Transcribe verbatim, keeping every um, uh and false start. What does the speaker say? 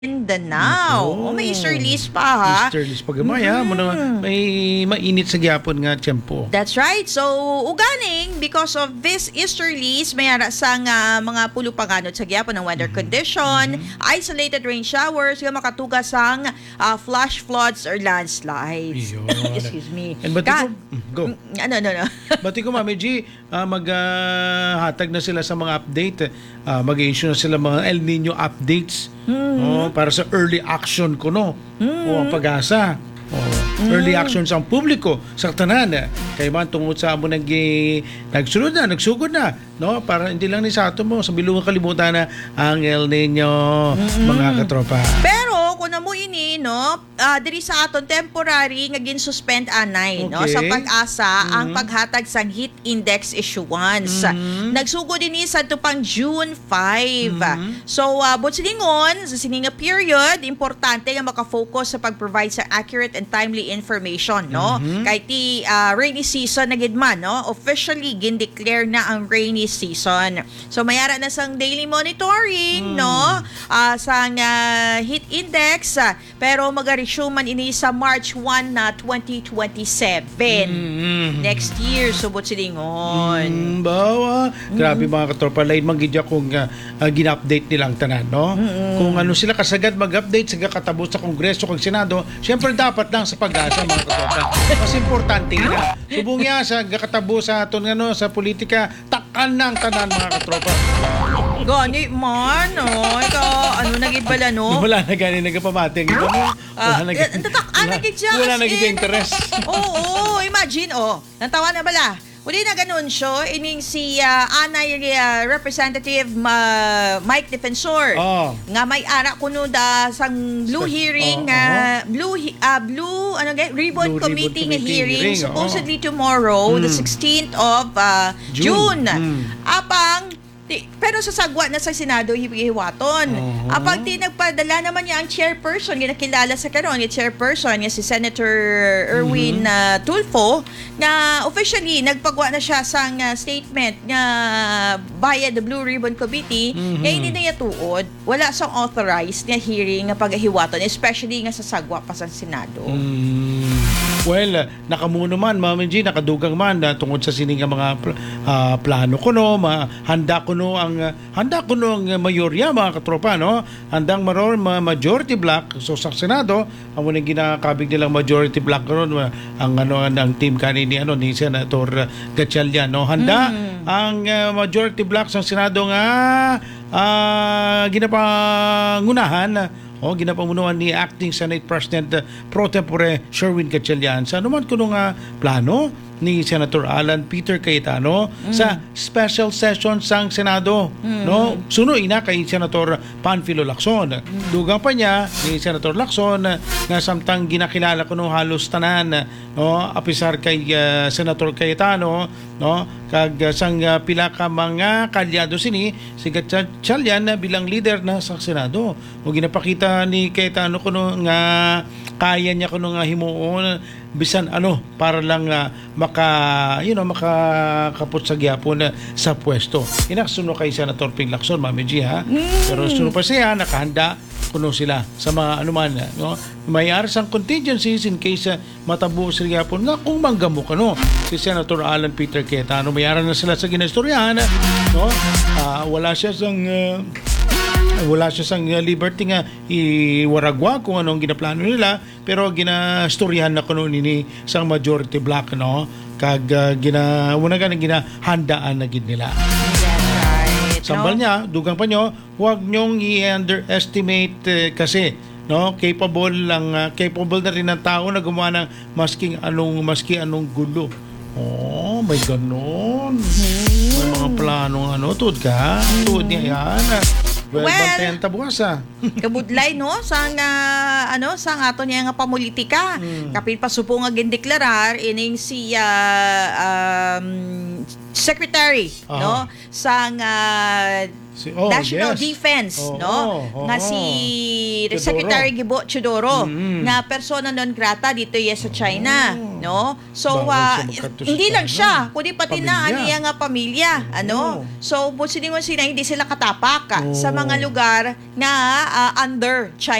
Mindanao. Oh, may Easter list pa ha. Easter list pa gamay ha. Muna may mainit sa gyapon nga tiyempo. That's right. So, uganing because of this Easter list, may ara sang uh, mga pulo panganod sa gyapon ng weather condition, mm-hmm. isolated rain showers, nga makatugas sang uh, flash floods or landslides. Excuse me. And bati Ka- ko, go. Ano, ano, ano. Bati ko, Mami G, uh, maghatag uh, na sila sa mga update. Uh, mag-issue na sila mga El Nino updates. Mm-hmm. Oh, para sa early action ko, no? Mm-hmm. O ang pag-asa. Oh, mm-hmm. Early action sa publiko, sa tanan. Kaya man tungod sa amo nag nagsunod na, nagsugod na, no? Para hindi lang ni sa ato mo, sa bilungan kalimutan na ang El Nino, mm-hmm. mga katropa. Pero kung namo ini, no, uh, diri sa aton temporary nga gin-suspend anay, okay. no, sa pag-asa mm-hmm. ang paghatag sang heat index issuance. Mm-hmm. Nagsugod dinhi sa tupang June fifth. Mm-hmm. So, uh, butsilingon sa sininga period, importante nga maka-focus sa pag-provide sa accurate and timely information, no? Mm-hmm. Kay ti uh, rainy season na gid man, no? Officially gin-declare na ang rainy season. So, mayara na sang daily monitoring, mm. no? Uh, sang uh, heat index, uh, pero mag-resume man ini sa March first na twenty twenty-seven. Mm-hmm. Next year, subot silingon. Mm, bawa. Mm-hmm. Grabe mga katropa, lain manggidya kung uh, uh, gina-update nilang tanan, no? Mm-hmm. Kung ano sila kasagad mag-update sa katabo sa Kongreso kag Senado, syempre dapat lang sa pag-asa mga katropa. Mas importante na. Subong niya sa katabo sa aton ano sa politika, takan ng tanan mga katropa. Gani man, oh. Ikaw, ano naging bala, no? Wala na gani nagapamating. Wala na gani. Tatak-an na gid siya. Wala na gid interest. Oo, imagine, oh. Nantawa na bala. Uli na ganun siya, ining si uh, Anay uh, Representative uh, Mike Defensor. Oh. Nga may ara kuno da sang blue hearing, oh, uh, blue uh, blue ano ga ribbon blue committee nga hearing, hearing supposedly oh. tomorrow, mm. the sixteenth of uh, June. June. Mm. Apang pero sa sagwa na sa Senado hiwaton. Uh-huh. Apag di nagpadala naman niya ang chairperson, ginakilala sa karon, yung chairperson niya si Senator Erwin uh-huh. uh, Tulfo, na officially nagpagwa na siya sang uh, statement nga via the Blue Ribbon Committee, uh-huh. nga hindi na niya tuod, wala sang authorized na hearing nga paghiwaton, especially nga sa sagwa pa sa Senado. Mm. Well, uh, nakamuno man, Mami G, nakadugang man uh, tungod sa sining mga pl- uh, plano ko, no, ma- handa ko no ang uh, handa ko no ang uh, mayorya mga katropa, no, handang maror ma- majority block so sa Senado amo ning ginakabig nilang majority block ron uh, ang ano ang team kanini ano ni Senator uh, Gatchalian, no, handa mm. ang uh, majority block sa Senado nga uh, ginapangunahan o ginapamunuan ni Acting Senate President uh, Pro Tempore Sherwin Gatchalian sa anuman kuno nga plano ni Senator Alan Peter Cayetano mm. sa special session sang Senado, mm. no, suno ina kay Senator Panfilo Lacson. Mm. Dugang pa niya ni Senator Lacson nga samtang ginakilala kuno halos tanan, no, apisar kay uh, Senator Cayetano, no, kag uh, sang uh, pila ka mga kalyado sini si Gatchalian bilang leader na sa Senado. O ginapakita ni Cayetano kuno nga kaya niya kuno nga himuon bisan ano para lang uh, maka you know makakapot sa gyapon uh, sa pwesto. Inaksuno kay Senator Ping Lacson, Mami G, ha. Mm. Pero suno pa siya nakahanda kuno sila sa mga anuman, no, may arsang contingencies in case uh, matabo sa gyapon nga kung manggamo kano si Senator Alan Peter Cayetano. May ara na sila sa ginastoryahan, no, uh, wala siya sang uh, wala siya sang liberty nga iwaragwa kung anong ginaplano nila, pero ginastoryahan na kuno nini sang majority block, no, kag uh, gina una ganang ginahandaan na gid nila. Right, sambal no? Niya dugang pa nyo, huwag nyong i-underestimate eh, kasi no, capable lang uh, capable na rin ng tao na gumawa ng masking anong maski anong gulo. Oh, may ganon. Hmm. May mga planong ano, tuod ka? Hmm. Tuod niya yan. Well, well buwasa. Kabudlay, no, sang uh, ano sang ato niya nga pamulitika. Mm. Kapil pa supo nga gindeklarar ining si uh, um, secretary Aha. no sang ah, Si, oh, National yes. Defense Oo, no oo. nga si Teodoro. Secretary Gibo Teodoro Mm. nga persona non grata dito yes sa China Oo. no so Bawal ah, siya magkadto sa hindi lang China. siya kundi pati na Pamilya. aniya nga pamilya ano so businingon sila hindi sila katapak ah, sa Oo. mga lugar nga ah, under China